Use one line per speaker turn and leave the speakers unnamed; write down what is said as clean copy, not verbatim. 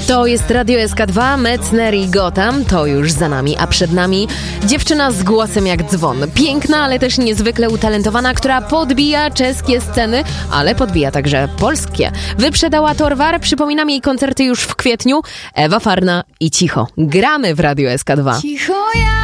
To jest Radio SK2, Metzner i Gotham, to już za nami, a przed nami dziewczyna z głosem jak dzwon. Piękna, ale też niezwykle utalentowana, która podbija czeskie sceny, ale podbija także polskie. Wyprzedała Torwar, przypominam jej koncerty już w kwietniu. Ewa Farna i Cicho. Gramy w Radio SK2.
Cicho ja.